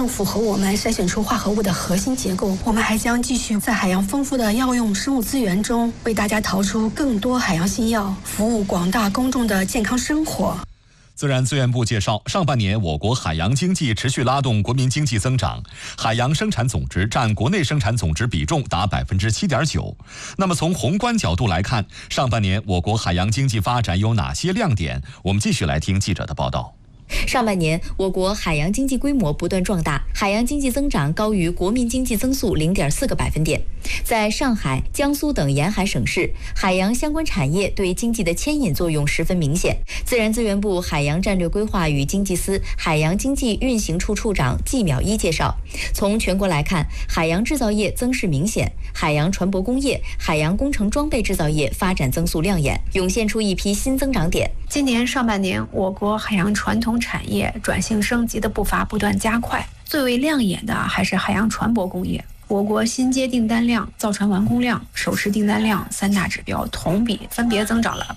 更符合我们筛选出化合物的核心结构。我们还将继续在海洋丰富的药用生物资源中，为大家淘出更多海洋新药，服务广大公众的健康生活。 自然资源部介绍，上半年我国海洋经济持续拉动国民经济增长，海洋生产总值占国内生产总值比重达 7.9%。那么从宏观角度来看，上半年我国海洋经济发展有哪些亮点？我们继续来听记者的报道。 上半年，我国海洋经济规模不断壮大，海洋经济增长高于国民经济增速 0.4个百分点。在上海、江苏等沿海省市，海洋相关产业对经济的牵引作用十分明显。自然资源部海洋战略规划与经济司海洋经济运行处处长季淼一介绍，从全国来看，海洋制造业增势明显，海洋船舶工业、海洋工程装备制造业发展增速亮眼，涌现出一批新增长点。 今年上半年，我国海洋传统产业转型升级的步伐不断加快，最为亮眼的还是海洋船舶工业。我国新接订单量、造船完工量、首次订单量三大指标同比分别增长了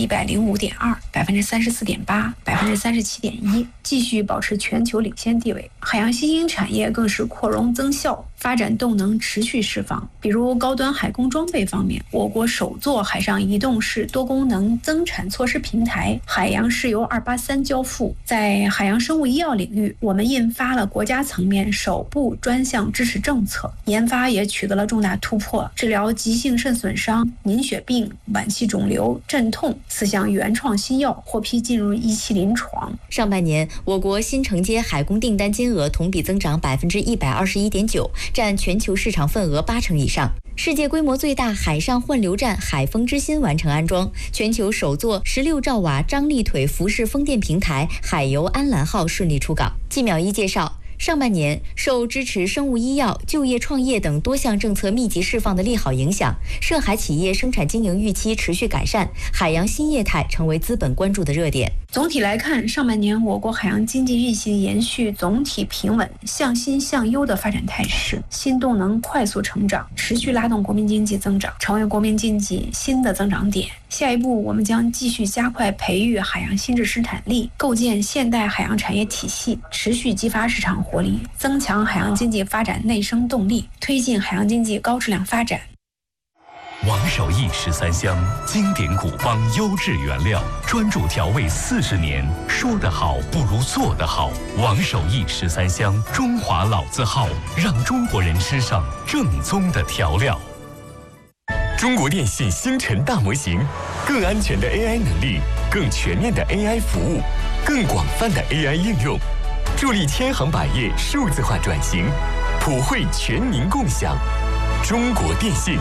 105.2%、34.8%、37.1%，继续保持全球领先地位。海洋新兴产业更是扩容增效，发展动能持续释放。比如高端海工装备方面，我国首座海上移动式多功能增产措施平台海洋石油283交付。在海洋生物医药领域，我们印发了国家层面首部专项支持政策，研发也取得了重大突破，治疗急性肾损伤、凝血病、晚期肿瘤、镇痛4项原创新药获批进入1期临床。 上半年，我国新承接海工订单金额同比增长 121.9%，占全球市场份额80%以上。世界规模最大海上换流站海风之心完成安装，全球首座16兆瓦张力腿浮式风电平台海游安澜号顺利出港。季淼一介绍，上半年受支持生物医药、就业创业等多项政策密集释放的利好影响，涉海企业生产经营预期持续改善，海洋新业态成为资本关注的热点。 总体来看，上半年我国海洋经济运行延续总体平稳、向新向优的发展态势，新动能快速成长，持续拉动国民经济增长，成为国民经济新的增长点。下一步，我们将继续加快培育海洋新质生产力，构建现代海洋产业体系，持续激发市场活力，增强海洋经济发展内生动力，推进海洋经济高质量发展。 王守义13香，经典古方，优质原料，专注调味40年。说得好不如做得好。王守义13香，中华老字号，让中国人吃上正宗的调料。中国电信星辰大模型，更安全的 AI 能力，更全面的 AI 服务，更广泛的 AI 应用，助力千行百业数字化转型，普惠全民共享。中国电信。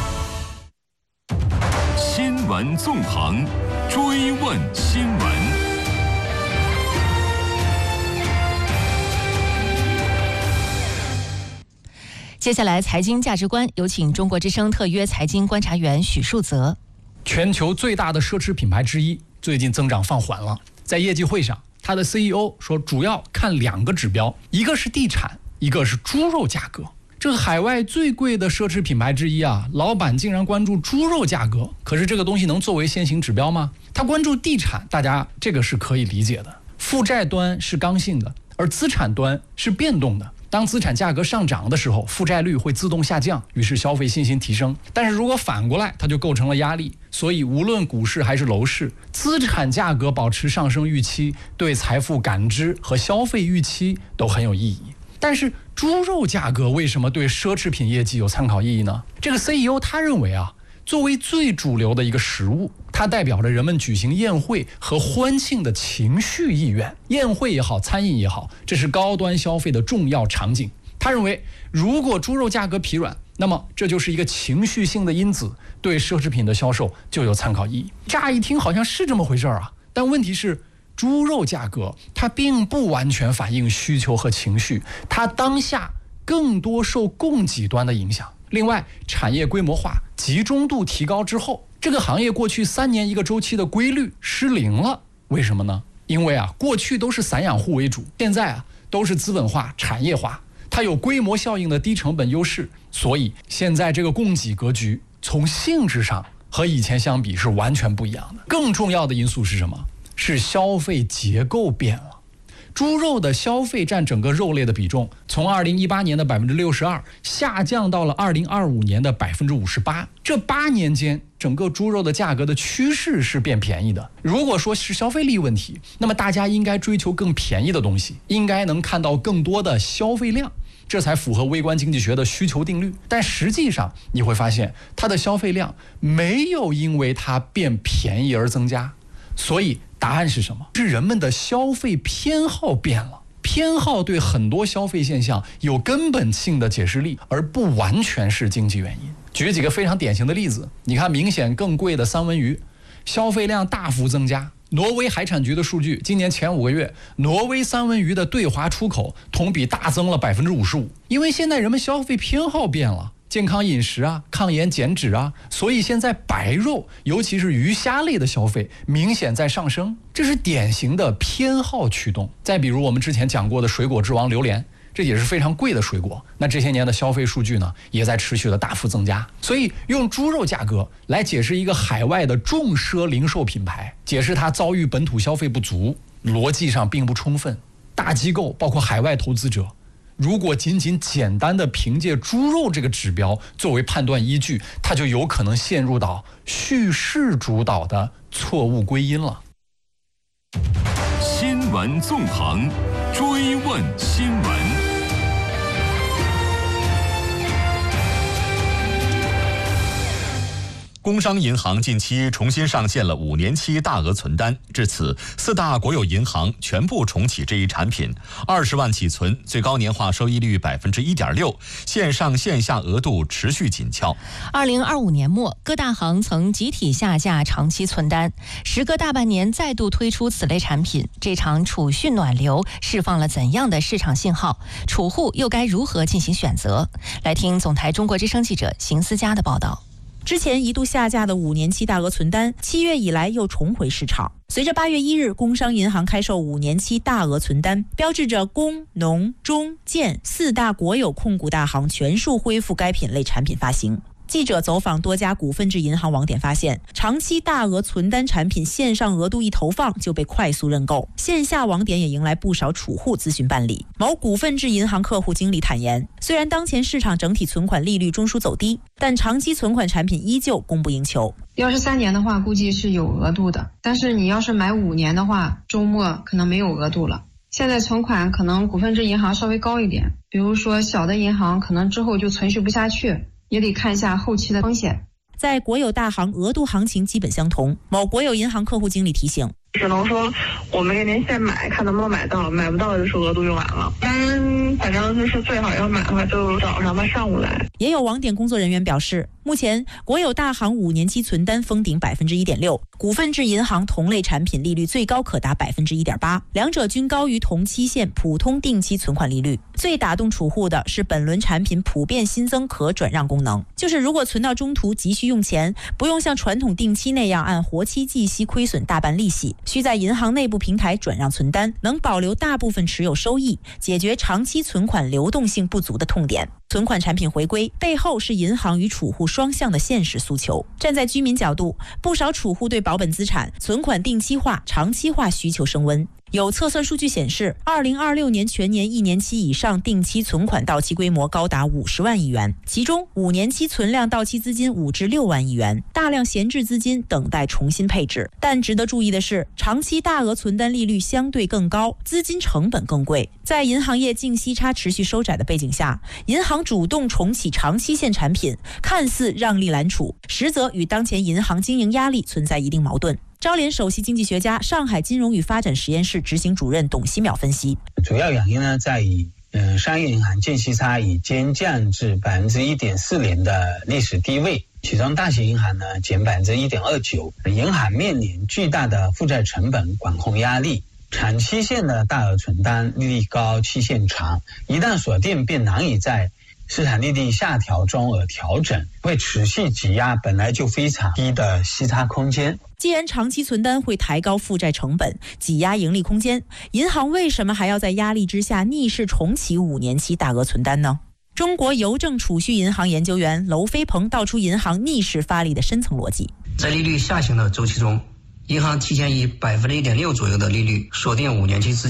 新闻纵横，追问新闻。 接下来财经价值观，有请中国之声特约财经观察员许树泽。 全球最大的奢侈品牌之一，最近增长放缓了。在业绩会上，他的 CEO 说，主要看2个指标，一个是地产，一个是猪肉价格。这个海外最贵的奢侈品牌之一啊，老板竟然关注猪肉价格，可是这个东西能作为先行指标吗？他关注地产，大家这个是可以理解的。负债端是刚性的，而资产端是变动的。当资产价格上涨的时候，负债率会自动下降，于是消费信心提升。但是如果反过来，它就构成了压力。所以无论股市还是楼市，资产价格保持上升预期，对财富感知和消费预期都很有意义。但是猪肉价格为什么对奢侈品业绩有参考意义呢？这个 CEO 他认为啊，作为最主流的一个食物，它代表着人们举行宴会和欢庆的情绪意愿。宴会也好，餐饮也好，这是高端消费的重要场景。他认为，如果猪肉价格疲软，那么这就是一个情绪性的因子，对奢侈品的销售就有参考意义。乍一听好像是这么回事啊，但问题是，猪肉价格它并不完全反映需求和情绪，它当下更多受供给端的影响。另外，产业规模化、集中度提高之后，这个行业过去3年一个周期的规律失灵了。为什么呢？因为过去都是散养户为主，现在都是资本化、产业化，它有规模效应的低成本优势，所以现在这个供给格局从性质上和以前相比是完全不一样的。更重要的因素是什么？是消费结构变了。 猪肉的消费占整个肉类的比重，从2018年的62%下降到了2025年的58%。这8年间，整个猪肉的价格的趋势是变便宜的。如果说是消费力问题，那么大家应该追求更便宜的东西，应该能看到更多的消费量，这才符合微观经济学的需求定律。但实际上你会发现，它的消费量没有因为它变便宜而增加。所以答案是什么？是人们的消费偏好变了。偏好对很多消费现象有根本性的解释力，而不完全是经济原因。举几个非常典型的例子，你看明显更贵的三文鱼，消费量大幅增加。挪威海产局的数据，今年前5个月，挪威三文鱼的对华出口同比大增了55%。因为现在人们消费偏好变了，健康饮食啊，抗炎减脂啊，所以现在白肉，尤其是鱼虾类的消费明显在上升，这是典型的偏好驱动。再比如我们之前讲过的水果之王榴莲，这也是非常贵的水果，那这些年的消费数据呢，也在持续的大幅增加。所以用猪肉价格来解释一个海外的重奢零售品牌，解释它遭遇本土消费不足，逻辑上并不充分。大机构包括海外投资者，如果仅简单的凭借猪肉这个指标作为判断依据，它就有可能陷入到叙事主导的错误归因了。 新闻纵横，追问新闻。 工商银行近期重新上线了5年期大额存单，至此4大国有银行全部重启这一产品，20万起存，最高年化收益率1.6%，线上线下额度持续紧俏。 2025年末，各大行曾集体下架长期存单，时隔大半年再度推出此类产品，这场储蓄暖流释放了怎样的市场信号？储户又该如何进行选择？来听总台中国之声记者邢思佳的报道。 之前一度下架的5年期大额存单，7月以来又重回市场。随着8月1日工商银行开售5年期大额存单，标志着工、农、中、建4大国有控股大行全数恢复该品类产品发行。记者走访多家股份制银行网点发现，长期大额存单产品线上额度一投放就被快速认购，线下网点也迎来不少储户咨询办理。某股份制银行客户经理坦言，虽然当前市场整体存款利率中枢走低，但长期存款产品依旧供不应求。 要是3年的话，估计是有额度的，但是你要是买5年的话，周末可能没有额度了。现在存款可能股份制银行稍微高一点，比如说小的银行可能之后就存续不下去，也得看一下后期的风险。 在国有大行额度行情基本相同，某国有银行客户经理提醒， 只能说我们给您现买，看能不能买到，买不到就是额度用完了。反正就是最好要买的话，就早上吧，上午来。 也有网点工作人员表示，目前国有大行5年期存单封顶1.6%，股份制银行同类产品利率最高可达1.8%，两者均高于同期限普通定期存款利率。最打动储户的是本轮产品普遍新增可转让功能，就是如果存到中途急需用钱，不用像传统定期那样按活期计息亏损大半利息，需在银行内部平台转让存单，能保留大部分持有收益，解决长期存款流动性不足的痛点。存款产品回归背后是银行与储户双向的现实诉求。站在居民角度，不少储户对保本资产、存款定期化、长期化需求升温。有测算数据显示，2026年全年1年期以上定期存款到期规模高达50万亿元，其中5年期存量到期资金5至6万亿元，大量闲置资金等待重新配置。但值得注意的是，长期大额存单利率相对更高，资金成本更贵。在银行业净息差持续收窄的背景下，银行主动重启长期限产品，看似让利揽储，实则与当前银行经营压力存在一定矛盾。招联首席经济学家、上海金融与发展实验室执行主任董希淼分析， 主要原因呢在于商业银行净息差已经降至1.40%的历史低位，其中大型银行呢减1.29%，银行面临巨大的负债成本管控压力。长期限的大额存单利率高，期限长，一旦锁定便难以在市场利率下调中而调整，会持续挤压本来就非常低的息差空间。 既然长期存单会抬高负债成本，挤压盈利空间，银行为什么还要在压力之下逆势重启5年期大额存单呢？中国邮政储蓄银行研究员娄飞鹏道出银行逆势发力的深层逻辑。 在利率下行的周期中，银行提前以1.6%左右的利率锁定5年期资金，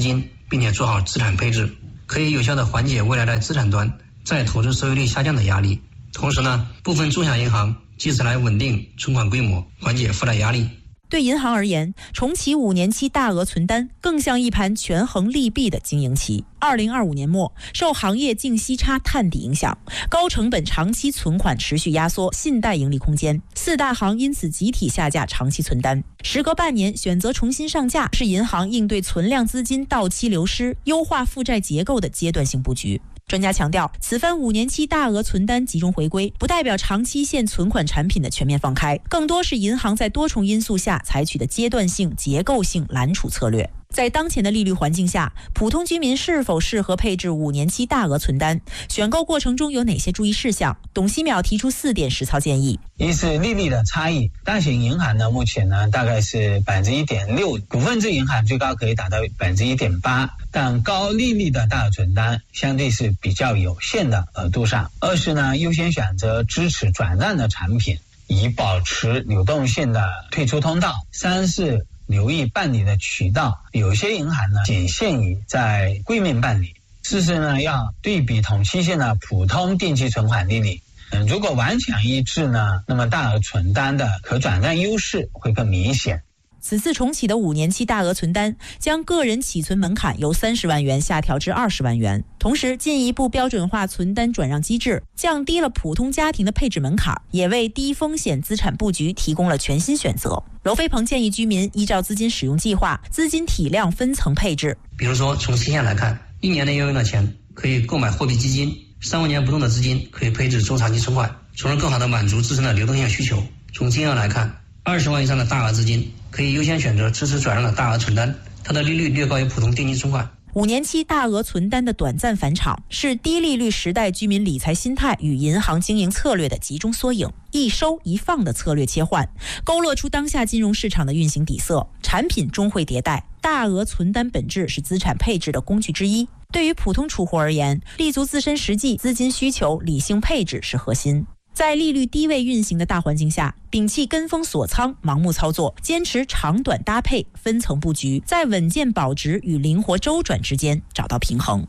并且做好资产配置，可以有效地缓解未来的资产端再投资收益率下降的压力。同时呢，部分中小银行借此来稳定存款规模，缓解负债压力。 对银行而言，重启5年期大额存单更像一盘权衡利弊的经营棋。2025年末，受行业净息差探底影响，高成本长期存款持续压缩信贷盈利空间，4大行因此集体下架长期存单。时隔半年选择重新上架，是银行应对存量资金到期流失、优化负债结构的阶段性布局。专家强调，此番5年期大额存单集中回归，不代表长期限存款产品的全面放开，更多是银行在多重因素下采取的阶段性、结构性揽储策略。在当前的利率环境下，普通居民是否适合配置5年期大额存单？选购过程中有哪些注意事项？董希淼提出4点实操建议。 一是利率的差异，大型银行呢目前呢大概是1.6%，股份制银行最高可以达到1.8%，但高利率的大额存单相对是比较有限的额度上。二是呢优先选择支持转让的产品，以保持流动性的退出通道。三是留意办理的渠道，有些银行呢仅限于在柜面办理。四是呢要对比同期限的普通定期存款利率。如果完全一致呢，那么大额存单的可转让优势会更明显。 此次重启的5年期大额存单将个人起存门槛由30万元下调至20万元，同时进一步标准化存单转让机制，降低了普通家庭的配置门槛，也为低风险资产布局提供了全新选择。娄飞鹏建议居民依照资金使用计划、资金体量分层配置。 比如说从期限来看，1年内要用的钱可以购买货币基金，3、5年不动的资金可以配置中长期存款，从而更好地满足自身的流动性需求。从金额来看，20万以上的大额资金可以优先选择支持转让的大额存单，它的利率略高于普通定期存款。 5年期大额存单的短暂返场，是低利率时代居民理财心态与银行经营策略的集中缩影。一收一放的策略切换，勾勒出当下金融市场的运行底色。产品终会迭代，大额存单本质是资产配置的工具之一。对于普通储户而言，立足自身实际资金需求，理性配置是核心。在利率低位运行的大环境下，摒弃跟风锁仓、盲目操作，坚持长短搭配、分层布局，在稳健保值与灵活周转之间找到平衡。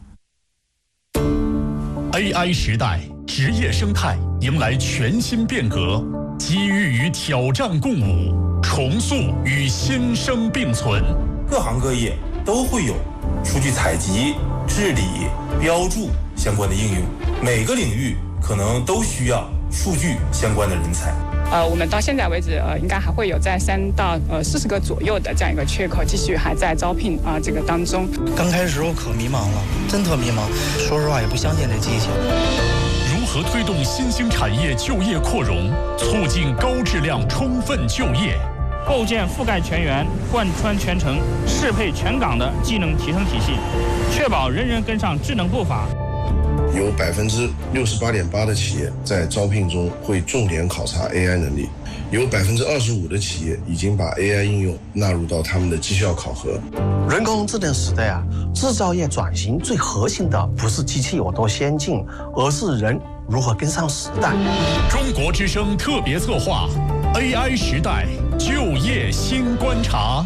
AI 时代，职业生态迎来全新变革，机遇与挑战共舞，重塑与新生并存。 各行各业都会有数据采集、治理、标注相关的应用，每个领域可能都需要数据相关的人才。 我们到现在为止，应该还会有在3到40个左右的这样一个缺口，继续还在招聘这个当中。 刚开始时候可迷茫了，真特迷茫，说实话也不相信这机器。 如何推动新兴产业就业扩容，促进高质量充分就业？ 构建覆盖全员、贯穿全程、适配全岗的技能提升体系，确保人人跟上智能步伐。 有68.8%的企业在招聘中会重点考察 AI 能力，有25%的企业已经把 AI 应用纳入到他们的绩效考核。 人工智能时代制造业转型最核心的不是机器有多先进，而是人如何跟上时代。 中国之声特别策划 AI 时代就业新观察。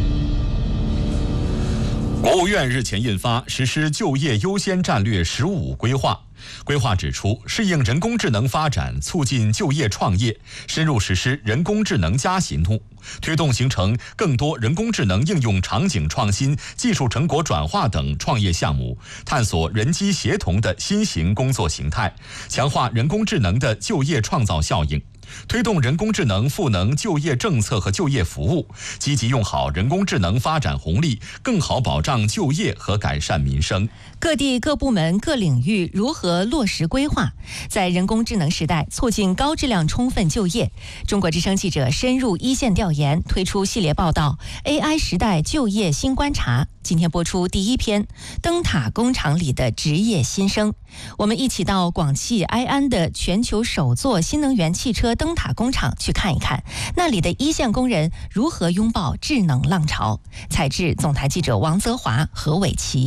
国务院日前印发实施就业优先战略15规划。规划指出，适应人工智能发展，促进就业创业，深入实施人工智能+行动，推动形成更多人工智能应用场景创新、技术成果转化等创业项目，探索人机协同的新型工作形态，强化人工智能的就业创造效应。推动人工智能赋能就业政策和就业服务，积极用好人工智能发展红利，更好保障就业和改善民生。 各地各部门各领域如何落实规划，在人工智能时代促进高质量充分就业？中国之声记者深入一线调研，推出系列报道 AI 时代就业新观察。今天播出第1篇，灯塔工厂里的职业新生。我们一起到广汽埃安的全球首座新能源汽车灯塔工厂去看一看，那里的一线工人如何拥抱智能浪潮。采制总台记者王泽华、何伟奇。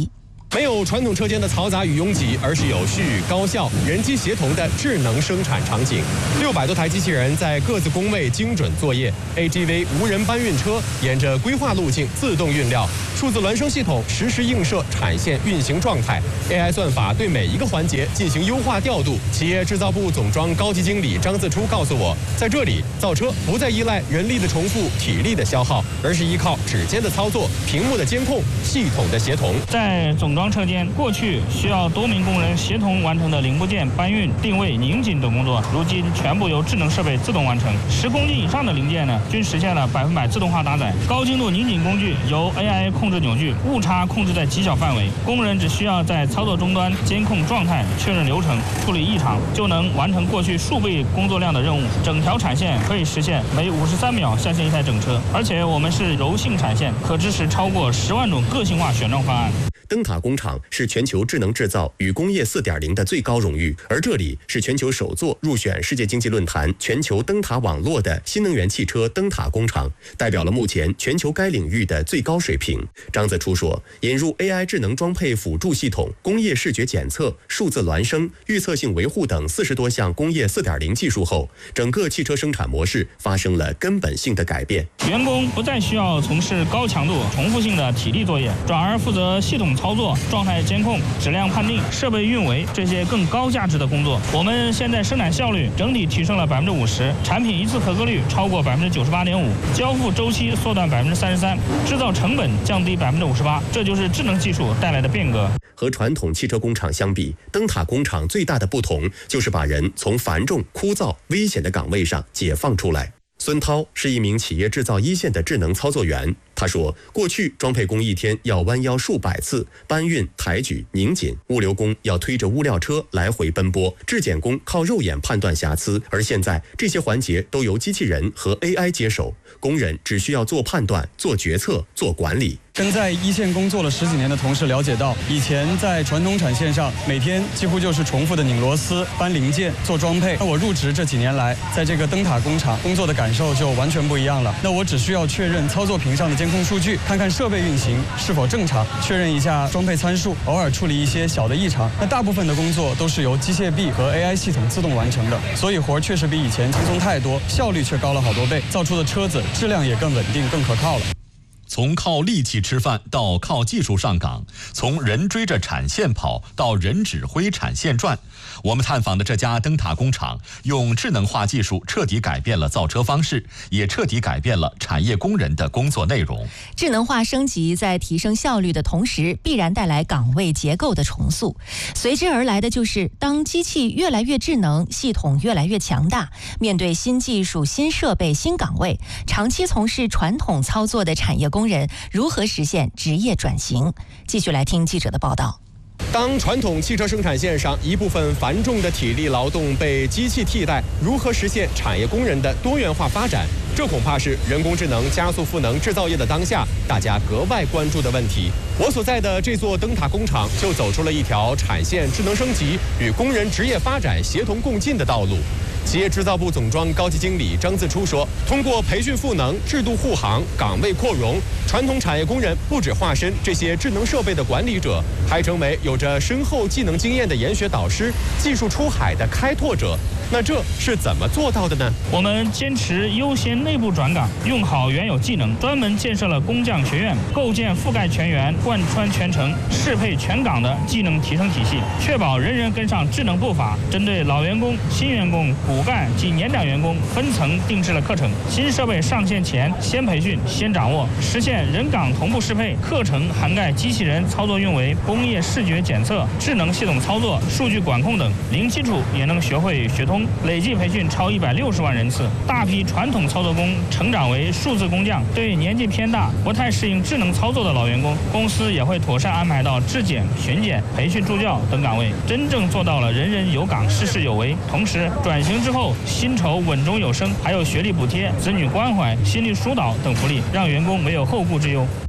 没有传统车间的嘈杂与拥挤，而是有序、高效、人机协同的智能生产场景。600多台机器人在各自工位精准作业 ，AGV 无人搬运车沿着规划路径自动运料，数字孪生系统实时映射产线运行状态 ，AI 算法对每一个环节进行优化调度。企业制造部总装高级经理张自初告诉我，在这里造车不再依赖人力的重复、体力的消耗，而是依靠指尖的操作、屏幕的监控、系统的协同。 在总装车间，过去需要多名工人协同完成的零部件搬运、定位、拧紧等工作，如今全部由智能设备自动完成。10公斤以上的零件呢，均实现了100%自动化搭载。高精度拧紧工具由 AI 控制扭矩，误差控制在极小范围，工人只需要在操作终端监控状态、确认流程、处理异常，就能完成过去数倍工作量的任务。整条产线可以实现每53秒下线一台整车，而且我们是柔性产线，可支持超过10万种个性化选装方案。 灯塔工厂是全球智能制造与工业4.0的最高荣誉，而这里是全球首座入选世界经济论坛全球灯塔网络的新能源汽车灯塔工厂，代表了目前全球该领域的最高水平。张自初说，引入 AI 智能装配辅助系统、工业视觉检测、数字孪生、预测性维护等40多项工业4.0技术后，整个汽车生产模式发生了根本性的改变。 员工不再需要从事高强度、重复性的体力作业，转而负责系统操作、状态监控、质量判定、设备运维这些更高价值的工作。我们现在生产效率整体提升了50%，产品一次合格率超过98.5%，交付周期缩短33%，制造成本降低58%，这就是智能技术带来的变革。 和传统汽车工厂相比，灯塔工厂最大的不同就是把人从繁重、枯燥、危险的岗位上解放出来。孙涛是一名企业制造一线的智能操作员。他说，过去装配工一天要弯腰数百次，搬运、抬举、拧紧，物流工要推着物料车来回奔波，质检工靠肉眼判断瑕疵，而现在这些环节都由机器人和 AI 接手，工人只需要做判断、做决策、做管理。 跟在一线工作了10几年的同事了解到，以前在传统产线上，每天几乎就是重复的拧螺丝、搬零件、做装配。那我入职这几年来，在这个灯塔工厂工作的感受就完全不一样了。那我只需要确认操作屏上的监控数据，看看设备运行是否正常，确认一下装配参数，偶尔处理一些小的异常。那大部分的工作都是由机械臂和 AI 系统自动完成的，所以活确实比以前轻松太多，效率却高了好多倍，造出的车子质量也更稳定、更可靠了。 从靠力气吃饭到靠技术上岗，从人追着产线跑到人指挥产线转，我们探访的这家灯塔工厂用智能化技术彻底改变了造车方式，也彻底改变了产业工人的工作内容。 智能化升级在提升效率的同时，必然带来岗位结构的重塑，随之而来的就是当机器越来越智能，系统越来越强大，面对新技术、新设备、新岗位，长期从事传统操作的产业工人如何实现职业转型？继续来听记者的报道。 当传统汽车生产线上一部分繁重的体力劳动被机器替代，如何实现产业工人的多元化发展？这恐怕是人工智能加速赋能制造业的当下，大家格外关注的问题。我所在的这座灯塔工厂就走出了一条产线智能升级与工人职业发展协同共进的道路。企业制造部总装高级经理张自初说，通过培训赋能、制度护航、岗位扩容，传统产业工人不只化身这些智能设备的管理者，还成为有着深厚技能经验的研学导师、技术出海的开拓者。那这是怎么做到的呢？ 我们坚持优先内部转岗，用好原有技能，专门建设了工匠学院，构建覆盖全员、贯穿全程、适配全岗的技能提升体系，确保人人跟上智能步伐。针对老员工、新员工、骨干及年长员工分层定制了课程，新设备上线前先培训、先掌握，实现人岗同步适配。课程涵盖机器人操作运维、工业视觉检测、智能系统操作、数据管控等，零基础也能学会学通。累计培训超160万人次，大批传统操作工成长为数字工匠。对年纪偏大、不太适应智能操作的老员工，公司也会妥善安排到质检、巡检、培训助教等岗位，真正做到了人人有岗、事事有为。同时，转型之后薪酬稳中有升，还有学历补贴、子女关怀、心理疏导等福利，让员工没有后顾之忧。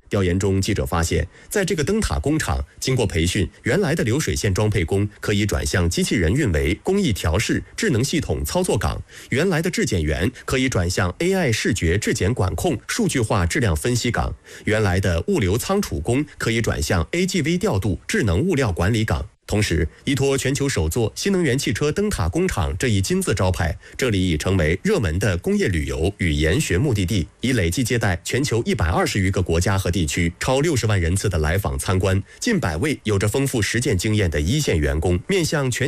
调研中，记者发现，在这个灯塔工厂，经过培训，原来的流水线装配工可以转向机器人运维、工艺调试、智能系统操作岗；原来的质检员可以转向 AI 视觉质检管控、数据化质量分析岗；原来的物流仓储工可以转向 AGV 调度、智能物料管理岗。同时，依托全球首座新能源汽车灯塔工厂这一金字招牌，这里已成为热门的工业旅游与研学目的地，已累计接待全球120余个国家和地区，超60万人次的来访参观，近100位有着丰富实践经验的一线员工，面向全